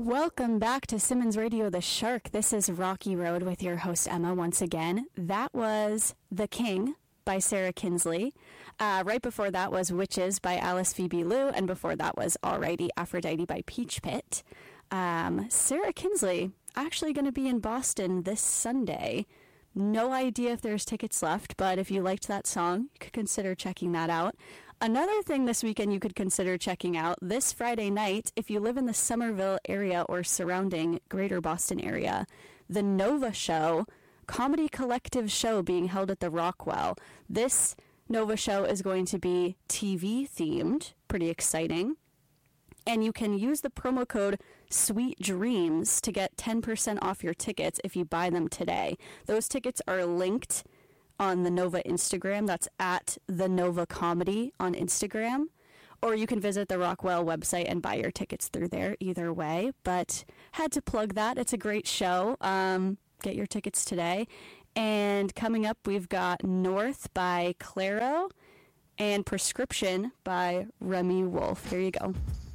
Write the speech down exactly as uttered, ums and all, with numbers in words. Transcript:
Welcome back to Simmons Radio The Shark. This is Rocky Road with your host Emma once again. That was The King by Sarah Kinsley. Uh, right before that was Witches by Alice Phoebe Liu, and before that was Alrighty Aphrodite by Peach Pit. Um, Sarah Kinsley actually going to be in Boston this Sunday. No idea if there's tickets left, but if you liked that song, you could consider checking that out. Another thing this weekend you could consider checking out, this Friday night, if you live in the Somerville area or surrounding greater Boston area, the Nova Show, comedy collective show being held at the Rockwell. This Nova Show is going to be T V themed, pretty exciting. And you can use the promo code Sweet Dreams to get ten percent off your tickets if you buy them today. Those tickets are linked on the Nova Instagram. That's at the Nova Comedy on Instagram. Or you can visit the Rockwell website and buy your tickets through there, either way. But had to plug that. It's a great show. Um, get your tickets today. And coming up, we've got North by Claro and Prescription by Remy Wolf. Here you go.